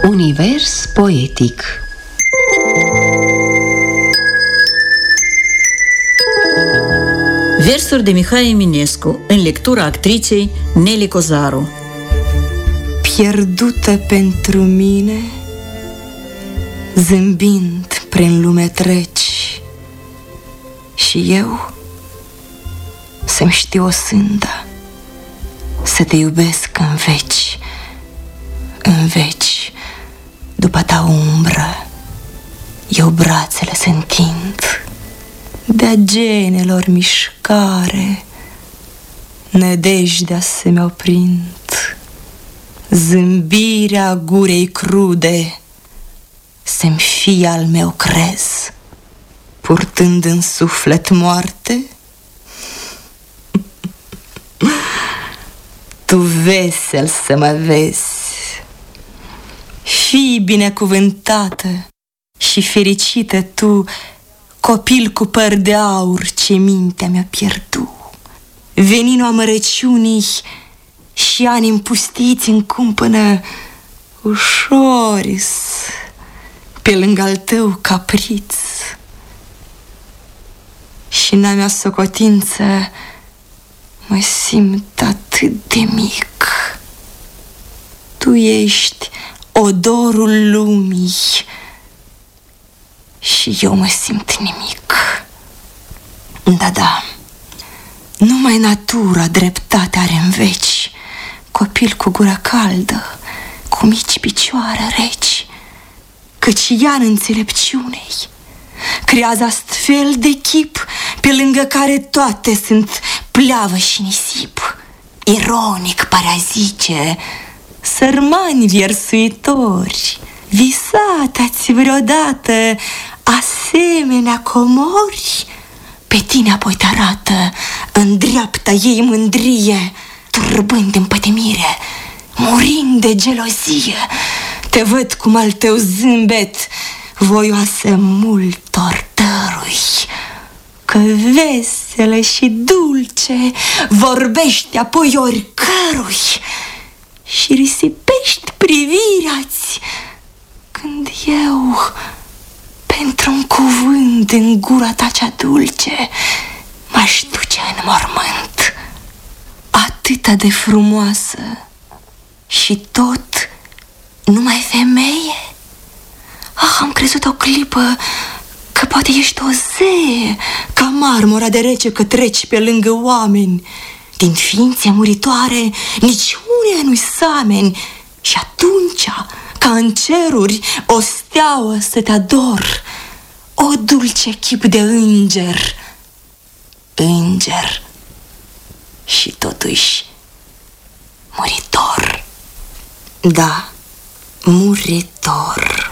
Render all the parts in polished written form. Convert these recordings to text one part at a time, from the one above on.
Univers poetic. Versuri de Mihai Eminescu, în lectura actriței Nelly Cozaru. Pierdută pentru mine, zâmbind prin lume treci, și eu să-mi știu o sândă, să te iubesc în veci, în veci. După ta umbră, eu brațele se întind, de-a genelor mișcare, nădejdea se mi-o prind, zâmbirea gurei crude se-mi fie al meu crez, purtând în suflet moarte. Tu vesel să mă vezi, fii binecuvântată și fericită tu, copil cu păr de aur ce mintea mi-a pierdut. Veninul amărăciunii și ani împustiți în cumpănă ușoris pe lângă al tău capriț. Și n-a mea socotință mă simt atât de mic. Tu ești odorul lumii și eu mă simt nimic. Da, da, numai natura dreptate are în veci, copil cu gură caldă, cu mici picioare reci, căci ea în înțelepciunei creează astfel de chip pe lângă care toate sunt pleavă și nisip. Ironic pare a zice, sărmani viersuitori, visat-ați vreodată asemenea comori? Pe tine apoi te arată în dreapta ei mândrie, turbând în pătimire, murind de gelozie. Te văd cum al tău zâmbet voioasă multor dărui, că veselă și dulce vorbești apoi oricărui și risipești privirea-ți când eu, pentru un cuvânt în gura ta cea dulce, m-aș duce în mormânt. Atâta de frumoasă și tot numai femeie? Ah, am crezut o clipă că poate ești o zee, ca marmura de rece că treci pe lângă oameni. Din ființe muritoare nici unea nu-i sameni. Și atunci, ca în ceruri, o steaua să te ador, o dulce chip de înger. Înger și totuși muritor. Da, muritor.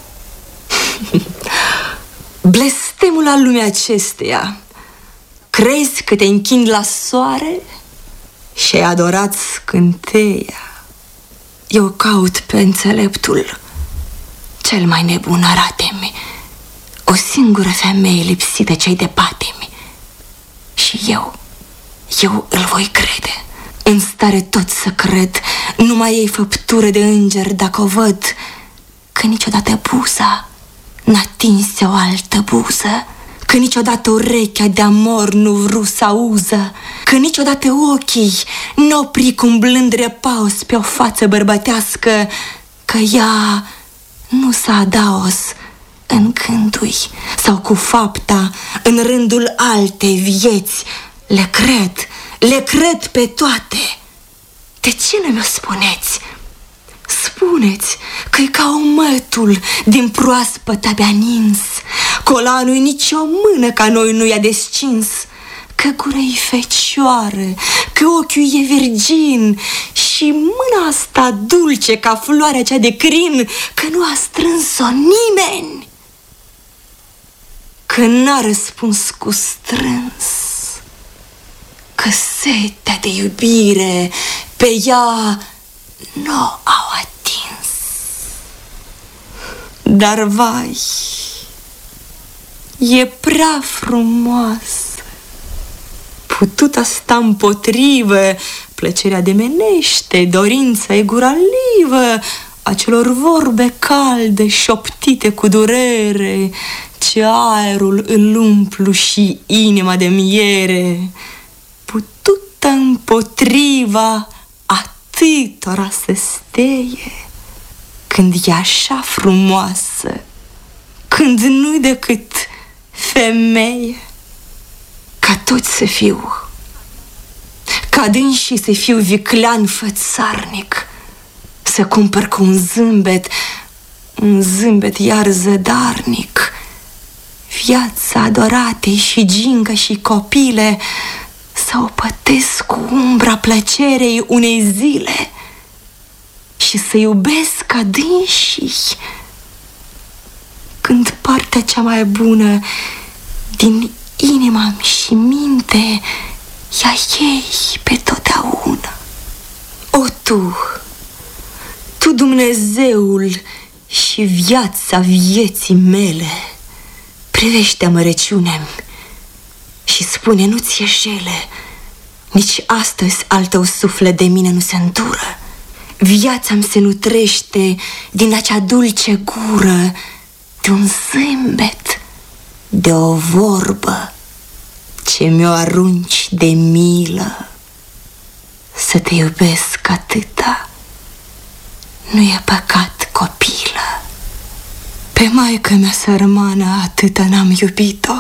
Blestemul al lumii acesteia, crezi că te închini la soare și ai adorat scânteia? Eu caut pe înțeleptul cel mai nebun, arate-mi o singură femeie lipsită ce-i de patimi și eu îl voi crede. În stare tot să cred, numai ei făptură de înger dacă o văd, că niciodată buza n-a atins o altă buză, că niciodată urechea de amor nu vru să auză, că niciodată ochii n-o opri cu un blând repaus pe o față bărbătească, că ea nu s-a adaos în gândui sau cu fapta în rândul altei vieți. Le cred pe toate. De ce nu mi-o spuneți? Spuneți că e ca omătul din proaspăt abia nins, colanul-i nici o mână ca noi nu i-a descins, că gura-i fecioară, că ochiul e virgin și mâna asta dulce ca floarea cea de crin, că nu a strâns-o nimeni, că n-a răspuns cu strâns, că setea de iubire pe ea n-o au atins. Dar vai, e prea frumoasă, pututa sta împotrivă plăcerea de menește, dorința e gura livă, acelor vorbe calde, șoptite cu durere, ce aerul îl umplu și inima de miere, putută împotriva atâtora să steie, când e așa frumoasă, când nu-i decât femeie. Ca toți să fiu, ca dânsii să fiu viclean fățarnic, să cumpăr cu un zâmbet iar zădarnic, viața adoratei și ginga și copile, să o pătesc cu umbra plăcerei unei zile și să iubesc ca dânsii, când partea cea mai bună din inima și minte ea ei pe totdeauna. O, Tu Dumnezeul și viața vieții mele, privește amărăciunea-mi și spune, nu ți-e jele, nici astăzi al tău suflet de mine nu se îndură. Viața-mi se nutrește din acea dulce gură, de un zâmbet, de o vorbă ce mi-o arunci de milă. Să te iubesc atâta nu e păcat, copilă. Pe maică mea sărmană atâta n-am iubit-o,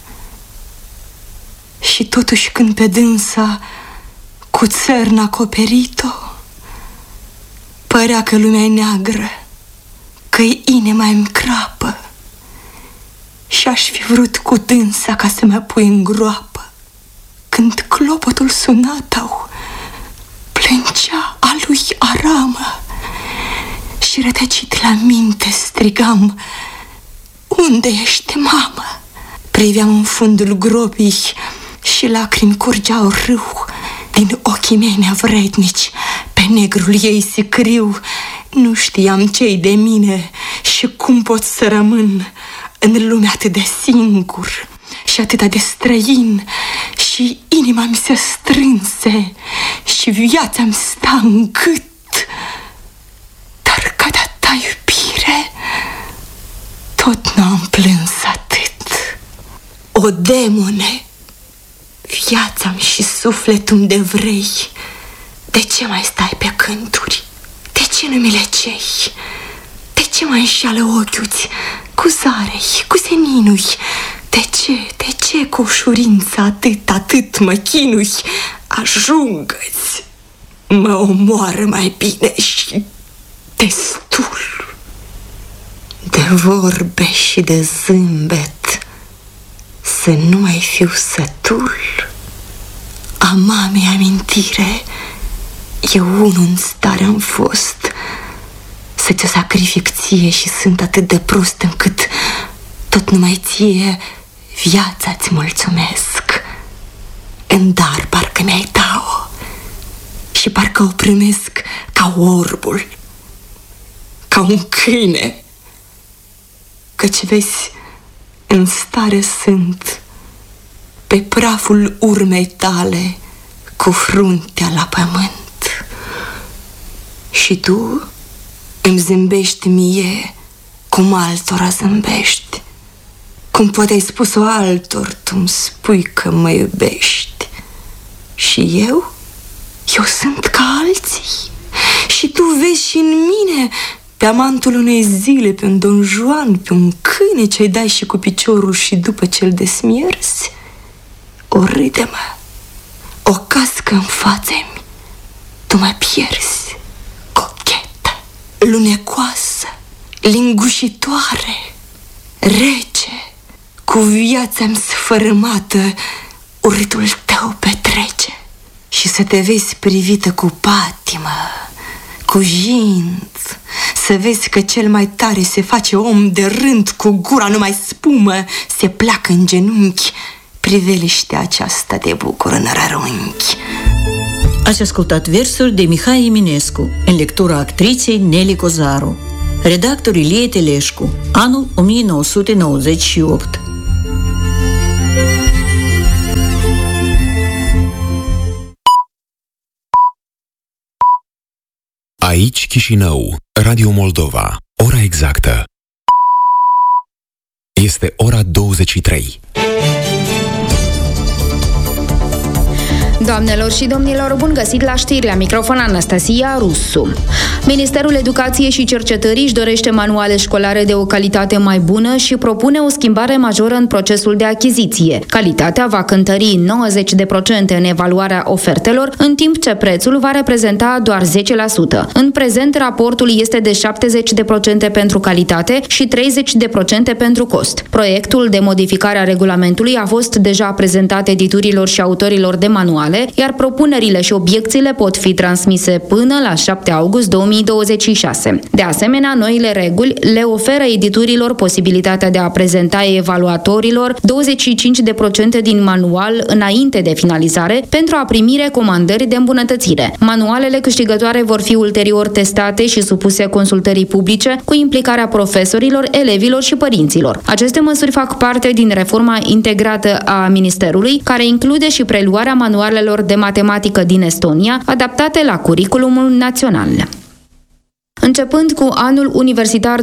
și totuși când pe dânsa cu țărn acoperit-o, părea că lumea e neagră, că-i inima-mi crapă, și aș fi vrut cu dânsa ca să mă pui în groapă. Când clopotul sunat-au, plângea a lui aramă, și rătăcit la minte strigam, unde ești, mamă? Priveam în fundul gropii și lacrimi curgeau râu din ochii mei neavrednici pe negrul ei sicriu. Nu știam ce-i de mine și cum pot să rămân în lumea atât de singur și atât de străin, și inima mi se strânse și viața mi sta în gât. Dar ca de-a ta iubire tot n-am plâns atât. O demone, viața-mi și sufletul de vrei, de ce mai stai pe cânturi? De ce nu mi le cei? De ce mai înșeală ochiuți cu zarei, cu seninui? De ce cu ușurință atât mă chinui? Ajungă-ți, mă omoară mai bine și destul. De vorbe și de zâmbet să nu mai fiu sătul. A mamei amintire, eu unul în stare am fost să ți-o sacrific ție, și sunt atât de prost încât tot numai ție viața-ți mulțumesc. În dar parcă mi-ai da-o și parcă o primesc ca orbul, ca un câine, căci vezi, în stare sunt pe praful urmei tale cu fruntea la pământ. Și tu îmi zâmbești mie cum altora zâmbești, cum poate ai spus-o altor, tu-mi spui că mă iubești. Și eu sunt ca alții, și tu vezi și în mine pe amantul unei zile, pe un Don Juan, pe un câine ce-i dai și cu piciorul și după ce-l desmierzi, o râde-mă, o cască în fața-mi, tu mă pierzi, cochetă, lunecoasă, lingușitoare, rece, cu viața-mi sfărâmată, urâtul tău petrece. Și să te vezi privită cu patimă, cu jint, să vezi că cel mai tare se face om de rând, cu gura numai spumă, se pleacă în genunchi, priveliștea aceasta de bucură în rărunchi. Ați ascultat versuri de Mihai Eminescu, în lectura actriței Nelly Cozaru. Redactor Ilie Teleșcu, anul 1998. Aici Chișinău, Radio Moldova. Ora exactă este ora 23. Doamnelor și domnilor, bun găsit la știri, la microfon Anastasia Rusu. Ministerul Educației și Cercetării își dorește manuale școlare de o calitate mai bună și propune o schimbare majoră în procesul de achiziție. Calitatea va cântări 90% în evaluarea ofertelor, în timp ce prețul va reprezenta doar 10%. În prezent, raportul este de 70% pentru calitate și 30% pentru cost. Proiectul de modificare a regulamentului a fost deja prezentat editurilor și autorilor de manuale, iar propunerile și obiecțiile pot fi transmise până la 7 august 2026. De asemenea, noile reguli le oferă editurilor posibilitatea de a prezenta evaluatorilor 25% din manual înainte de finalizare pentru a primi recomandări de îmbunătățire. Manualele câștigătoare vor fi ulterior testate și supuse consultării publice cu implicarea profesorilor, elevilor și părinților. Aceste măsuri fac parte din reforma integrată a Ministerului, care include și preluarea manualelor de matematică din Estonia, adaptate la curiculumul național. Începând cu anul universitar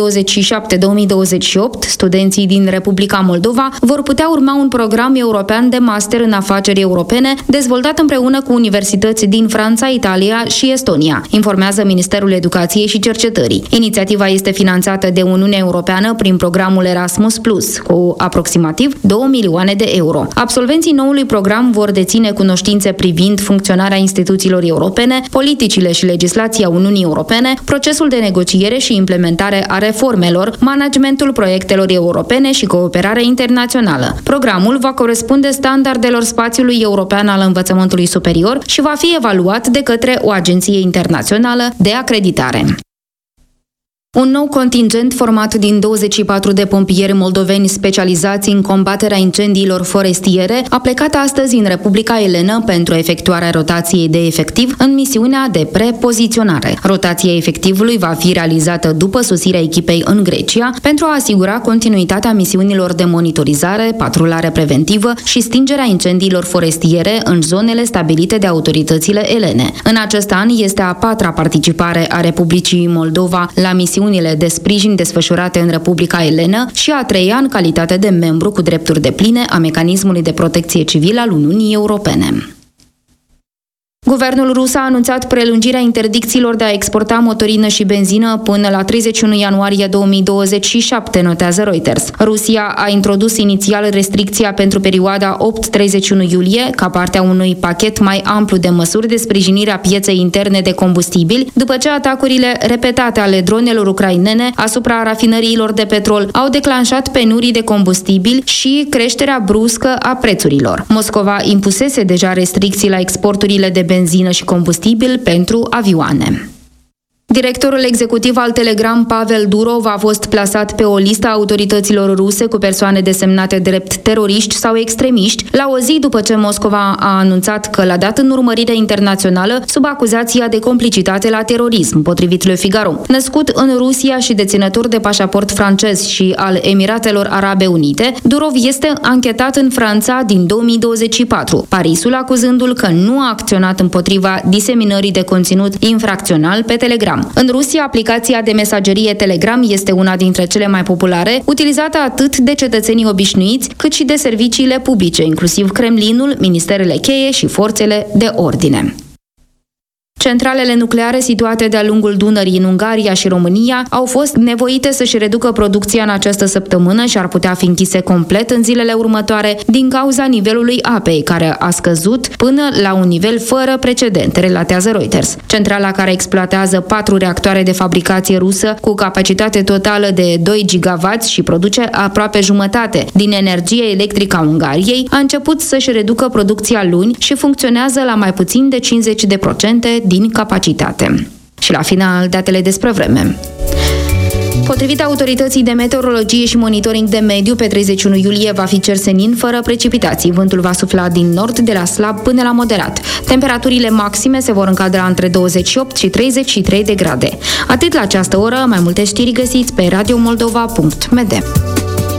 2027-2028, studenții din Republica Moldova vor putea urma un program european de master în afaceri europene, dezvoltat împreună cu universități din Franța, Italia și Estonia, informează Ministerul Educației și Cercetării. Inițiativa este finanțată de Uniunea Europeană prin programul Erasmus+, cu aproximativ 2 milioane de euro. Absolvenții noului program vor deține cunoștințe privind funcționarea instituțiilor europene, politicile și legislația Uniunii Europene, procesul de negociere și implementare a reformelor, managementul proiectelor europene și cooperarea internațională. Programul va corespunde standardelor spațiului european al învățământului superior și va fi evaluat de către o agenție internațională de acreditare. Un nou contingent format din 24 de pompieri moldoveni specializați în combaterea incendiilor forestiere a plecat astăzi în Republica Elenă pentru efectuarea rotației de efectiv în misiunea de prepoziționare. Rotația efectivului va fi realizată după sosirea echipei în Grecia pentru a asigura continuitatea misiunilor de monitorizare, patrulare preventivă și stingerea incendiilor forestiere în zonele stabilite de autoritățile elene. În acest an este a 4-a participare a Republicii Moldova la misiunile de sprijin desfășurate în Republica Elenă și a 3-a în calitate de membru cu drepturi depline a mecanismului de protecție civilă al Uniunii Europene. Guvernul rus a anunțat prelungirea interdicțiilor de a exporta motorină și benzină până la 31 ianuarie 2027, notează Reuters. Rusia a introdus inițial restricția pentru perioada 8-31 iulie, ca parte a unui pachet mai amplu de măsuri de sprijinire a pieței interne de combustibili, după ce atacurile repetate ale dronelor ucrainene asupra rafinăriilor de petrol au declanșat penurii de combustibil și creșterea bruscă a prețurilor. Moscova impusese deja restricții la exporturile de benzină și combustibil pentru avioane. Directorul executiv al Telegram, Pavel Durov, a fost plasat pe o listă a autorităților ruse cu persoane desemnate drept teroriști sau extremiști, la o zi după ce Moscova a anunțat că l-a dat în urmărire internațională sub acuzația de complicitate la terorism, potrivit Le Figaro. Născut în Rusia și deținător de pașaport francez și al Emiratelor Arabe Unite, Durov este anchetat în Franța din 2024, Parisul acuzându-l că nu a acționat împotriva diseminării de conținut infracțional pe Telegram. În Rusia, aplicația de mesagerie Telegram este una dintre cele mai populare, utilizată atât de cetățenii obișnuiți, cât și de serviciile publice, inclusiv Kremlinul, ministerele cheie și forțele de ordine. Centralele nucleare situate de-a lungul Dunării în Ungaria și România au fost nevoite să-și reducă producția în această săptămână și ar putea fi închise complet în zilele următoare din cauza nivelului apei, care a scăzut până la un nivel fără precedent, relatează Reuters. Centrala, care exploatează 4 reactoare de fabricație rusă cu capacitate totală de 2 gigawatts și produce aproape jumătate din energie electrică a Ungariei, a început să-și reducă producția luni și funcționează la mai puțin de 50% din capacitate. Și la final, datele despre vreme. Potrivit autorității de meteorologie și monitoring de mediu, pe 31 iulie va fi cer senin fără precipitații. Vântul va sufla din nord de la slab până la moderat. Temperaturile maxime se vor încadra între 28 și 33 de grade. Atât la această oră, mai multe știri găsiți pe radiomoldova.md.